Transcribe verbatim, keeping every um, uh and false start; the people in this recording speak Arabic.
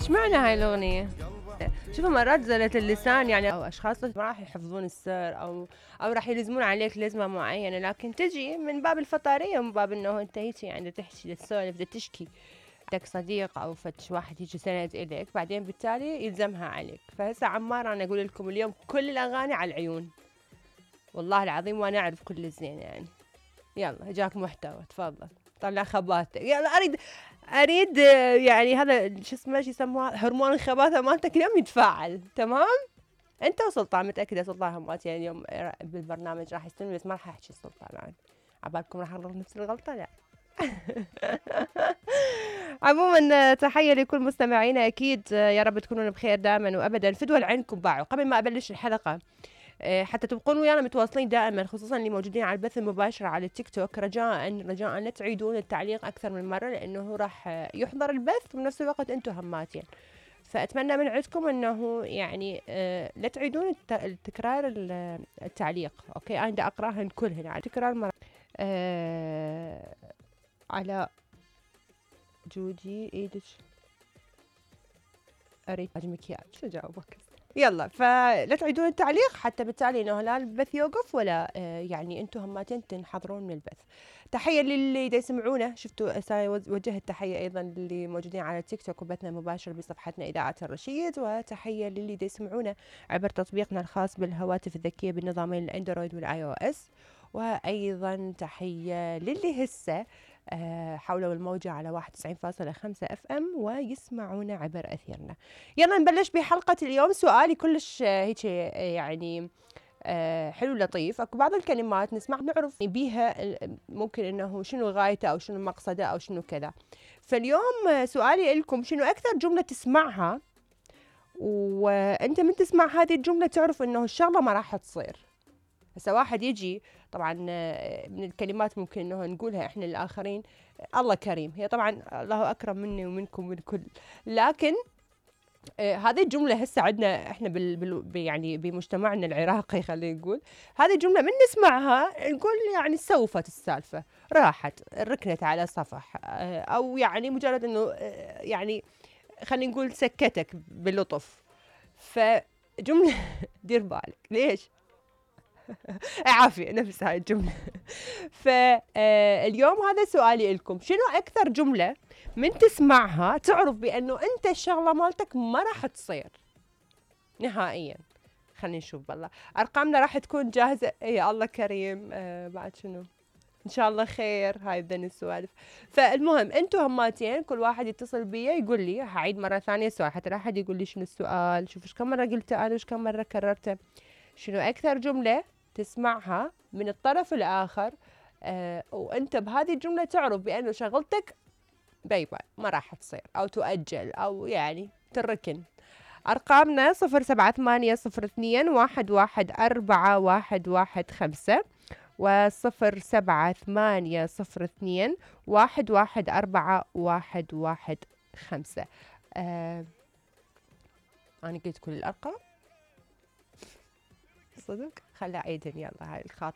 ايش معنى هاي الأغنية؟ شوفوا مرات زلة اللسان يعني أو أشخاص ما راح يحفظون السر أو أو راح يلزمون عليك لزمة معينة، لكن تجي من باب الفطارية ومن باب إنه أنت هيك يعني تحكي تسولف تشكي عندك صديق أو فتش واحد يجي سند إليك بعدين بالتالي يلزمها عليك. فهسه عمار أنا أقول لكم اليوم كل الأغاني على العيون والله العظيم وأنا أعرف كل الزين يعني. يلا جاك محتوى تفضل طلع خباتك. يلا أريد اريد آه، يعني هذا شو اسمه شو يسموها هرمون الخباثه مالتك اليوم يتفاعل تمام. انت وسلطان متاكده سلطان همات يعني اليوم بالبرنامج راح يستلم بس ما راح احكي سلطان يعني عبالكم راح اغلط نفس الغلطه لا. عموما آه، تحيه لكل مستمعينا اكيد آه، يا رب تكونون بخير دائما وابدا فدوا لعينكم باعوا. قبل ما ابلش الحلقه آه، حتى تبقون ويانا متواصلين دائما خصوصا اللي موجودين على البث المباشر على التيك توك رجاء رجاء لا تعيدون التعليق اكثر من مره لانه راح آه، يحضر البث وبنفس الوقت انتم هماتين. فاتمنى من عندكم انه يعني آه، لا تعيدون الت- التكرار ال- التعليق. اوكي انا بدي اقراهن كلهن على تكرار مرة. آه، على جودي ايدك اريد مكياج شو جاوبك. يلا فلا تعيدون التعليق حتى بالتالي انه لا البث يوقف ولا آه يعني انتم هماتين تنحضرون من البث. تحيه للي دا يسمعونا شفتوا أسا وجهت تحيه ايضا للي موجودين على تيك توك وبثنا مباشر بصفحتنا اذاعه الرشيد وتحيه للي دا يسمعونا عبر تطبيقنا الخاص بالهواتف الذكيه بالنظامين الاندرويد والاي او اس. وايضا تحيه للي هسه آه، حولوا الموجة على واحد وتسعين فاصلة خمسة اف ام ويسمعونا عبر اثيرنا. يلا نبلش بحلقة اليوم. سؤالي كلش آه، هيك آه، يعني آه، حلو لطيف. اكو بعض الكلمات نسمع نعرف بيها ال- ممكن انه شنو غايته او شنو مقصده او شنو كذا. فاليوم آه، سؤالي لكم شنو اكثر جملة تسمعها وانت من تسمع هذه الجملة تعرف انه الشغلة ما راح تصير. هسه واحد يجي طبعا آه، من الكلمات ممكن انه نقولها احنا للاخرين آه، الله كريم. هي طبعا الله اكرم مني ومنكم من كل. لكن آه، هذه الجملة هسه عندنا احنا بال, بال يعني بمجتمعنا العراقي خلينا نقول هذه الجملة من نسمعها نقول يعني سوفت السالفة راحت ركنت على صفح آه، او يعني مجرد انه آه، يعني خلينا نقول سكتك بلطف. فجملة دير بالك ليش عافية نفس هاي الجملة. فاليوم هذا سؤالي لكم شنو أكثر جملة من تسمعها تعرف بأنه أنت الشغلة مالتك ما راح تصير نهائيا. خلينا نشوف بالله أرقامنا راح تكون جاهزة. يا الله كريم آه بعد شنو ان شاء الله خير هاي ذن السوالف. فالمهم انتم هماتين كل واحد يتصل بي يقول لي هعيد مره ثانيه السؤال حتى لا احد يقول لي شنو السؤال. شوف ايش كم مره قلته انا وش كم مره كررته. شنو اكثر جمله تسمعها من الطرف الآخر آه وأنت بهذه الجملة تعرف بأنه شغلتك باي باي ما راح تصير أو تؤجل أو يعني تركن. أرقامنا صفر سبعة ثمانية صفر اثنين واحد واحد أربعة واحد واحد خمسة وصفر سبعة ثمانية صفر اثنين واحد واحد أربعة واحد واحد خمسة. آه أنا قلت كل الأرقام صدق خلي أعيدن. يلا هاي الخاطر